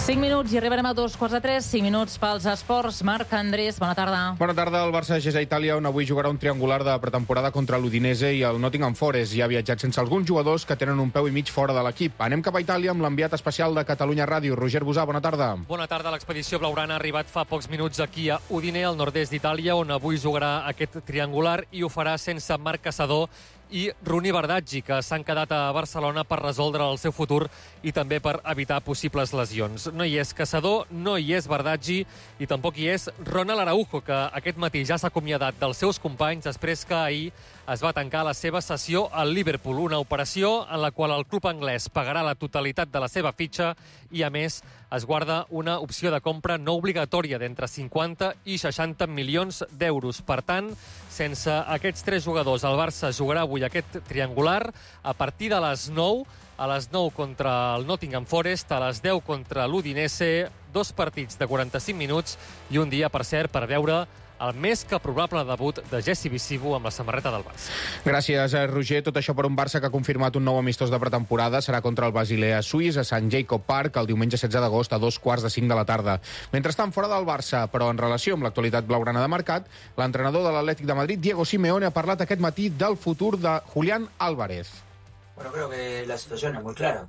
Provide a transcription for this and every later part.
5 minuts i arribarem a 2:45. 5 minuts pels esports. Marc Andrés, bona tarda. Bona tarda. El Barça és a Itàlia, on avui jugarà un triangular de pretemporada contra l'Udinese i el Nottingham Forest. Ja ha viatjat sense alguns jugadors que tenen un peu i mig fora de l'equip. Anem cap a Itàlia amb l'enviat especial de Catalunya Ràdio, Roger Busà. Bona tarda. Bona tarda. L'expedició blaugrana ha arribat fa pocs minuts aquí a Udine, al nord-est d'Itàlia, on avui jugarà aquest triangular i ho farà sense Marc Caçador i Runi Bardaggi, que s'han quedat a Barcelona per resoldre el seu futur i també per evitar possibles lesions. No hi és Caçador, no hi és Bardaggi i tampoc hi és Ronald Araujo, que aquest matí ja s'ha acomiadat dels seus companys després que ahir es va tancar la seva sessió al Liverpool, una operació en la qual el club anglès pagarà la totalitat de la seva fitxa i, a més, es guarda una opció de compra no obligatòria d'entre 50 i 60 milions d'euros. Per tant, sense aquests tres jugadors, el Barça jugarà avui aquest triangular a partir de les 9, a les 9 contra el Nottingham Forest, a les 10 contra l'Udinese, 2 partits de 45 minuts i un dia, per cert, per veure el més que probable debut de Jesse Visibu amb la samarreta del Barça. Gràcies, Roger. Tot això per un Barça que ha confirmat un nou amistós de pretemporada. Serà contra el Basilea suís a Sant Jacob Park el diumenge 16 d'agost a 2:45 de la tarda. Mentrestant, fora del Barça, però en relació amb l'actualitat blaugrana de mercat, l'entrenador de l'Atlètic de Madrid, Diego Simeone, ha parlat aquest matí del futur de Julián Álvarez. Bueno, creo que la situación es muy clara.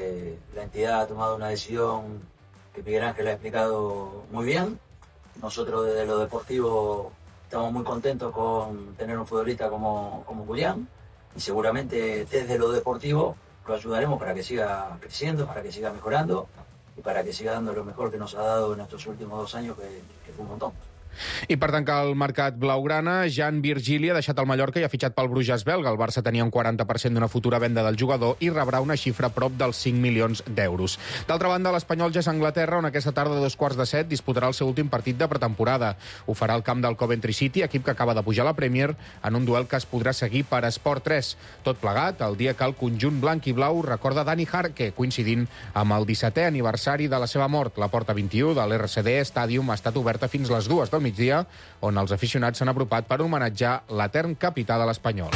La entidad ha tomado una decisión que Miguel Ángel ha explicado muy bien. Nosotros desde lo deportivo estamos muy contentos con tener un futbolista como Julián y seguramente desde lo deportivo lo ayudaremos para que siga creciendo, para que siga mejorando y para que siga dando lo mejor que nos ha dado en estos últimos 2 años, que fue un montón. I per tancar el mercat blaugrana, Jan Virgili ha deixat el Mallorca i ha fitxat pel Bruges belga. El Barça tenia un 40% d'una futura venda del jugador i rebrà una xifra prop dels 5 milions d'euros. D'altra banda, l'Espanyol ja és a Anglaterra, on aquesta tarda a 2:15 disputarà el seu últim partit de pretemporada. Ho farà al camp del Coventry City, equip que acaba de pujar a la Premier, en un duel que es podrà seguir per Esport 3. Tot plegat, el dia que el conjunt blanc i blau recorda Dani Jarque, coincidint amb el 17è aniversari de la seva mort. La porta 21 de l'RCD Stadium ha estat oberta fins les 2 del migdia, on els aficionats s'han apropat per homenatjar l'etern capità de l'Espanyol.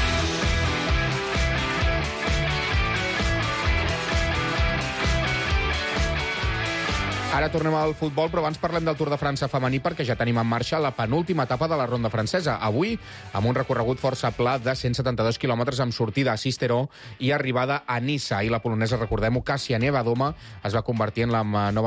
Ara tornem al futbol, però abans parlem del Tour de França femení perquè ja tenim en marxa la penúltima etapa de la ronda francesa. Avui, amb un recorregut força pla de 172 quilòmetres amb sortida a Sisteron i arribada a Niça. I la polonesa, recordem-ho, Kasia Niewiadoma es va convertir en la nova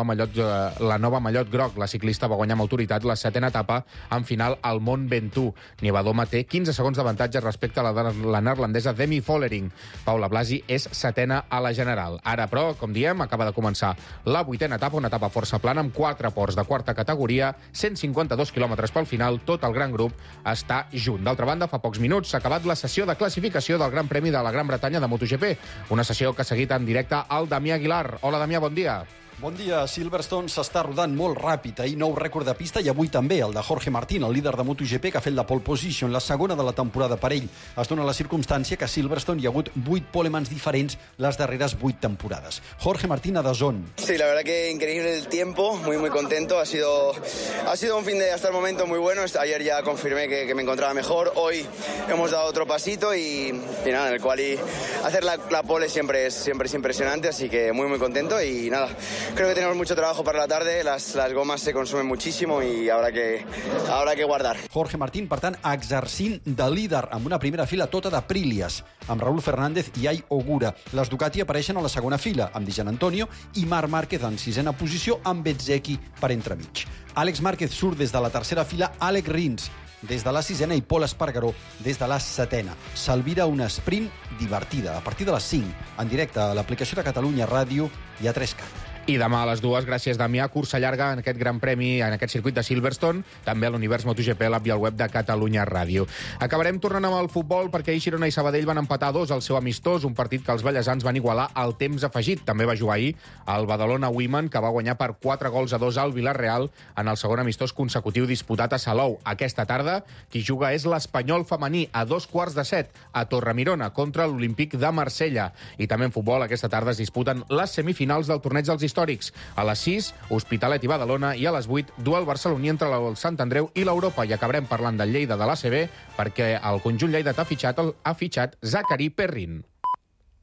mallot groc. La ciclista va guanyar amb autoritat la 7ª etapa en final al Mont Ventoux. Niewiadoma té 15 segons d'avantatge respecte a la neerlandesa Demi Vollering. Paula Blasi és 7ª a la general. Ara, però, com diem, acaba de començar la 8ª etapa, una etapa força plana amb 4 ports de quarta categoria, 152 quilòmetres pel final, tot el gran grup està junt. D'altra banda, fa pocs minuts s'ha acabat la sessió de classificació del Gran Premi de la Gran Bretanya de MotoGP, una sessió que ha seguit en directe al Damià Aguilar. Hola, Damià, bon dia. Bon dia. Silverstone s'està rodant molt ràpid. Ahir nou rècord de pista i avui també el de Jorge Martín, el líder de MotoGP, que ha fet la pole position, la segona de la temporada per ell. Es dona la circumstància que a Silverstone hi ha hagut 8 polemans diferents les darreres 8 temporades. Jorge Martín a DAZN. Sí, la verdad que increíble el tiempo, muy contento. Ha sido un fin de hasta el momento muy bueno. Ayer ya confirmé que me encontraba mejor. Hoy hemos dado otro pasito y nada, en el cual hacer la pole siempre es impresionante, así que muy contento y nada. Creo que tenemos mucho trabajo para la tarde, las gomas se consumen muchísimo y habrá que guardar. Jorge Martín, per tant, exercint de líder amb una primera fila tota d'Aprilias, amb Raúl Fernández i Ai Ogura. Les Ducati apareixen a la segona fila, amb Di Gianantonio i Marc Márquez en 6ª posició, amb Bezzecchi per entremig. Àlex Márquez surt des de la tercera fila, Àlex Rins des de la 6ª i Pol Espargaró des de la 7ª. S'alvira una sprint divertida a partir de les 5, en directe a l'aplicació de Catalunya Ràdio i a 3K. I demà a les 2, gràcies, Damià, cursa llarga en aquest Gran Premi, en aquest circuit de Silverstone, també a l'Univers MotoGP, l'app i el web de Catalunya Ràdio. Acabarem tornant amb el futbol perquè ahir Girona i Sabadell van empatar 2 al seu amistós, un partit que els ballesans van igualar al temps afegit. També va jugar ahir el Badalona Women, que va guanyar per 4-2 al Villarreal en el segon amistós consecutiu disputat a Salou. Aquesta tarda, qui juga és l'Espanyol femení a 2:15 a Torremirona contra l'Olímpic de Marsella. I també en futbol, aquesta tarda es disputen les semifinals del torneig dels històrics. A les 6, Hospitalet i Badalona, i a les 8, duel barceloní entre el Sant Andreu i l'Europa. I acabarem parlant del Lleida de l'ACB perquè el conjunt lleidatà ha fitxat Zacari Perrin.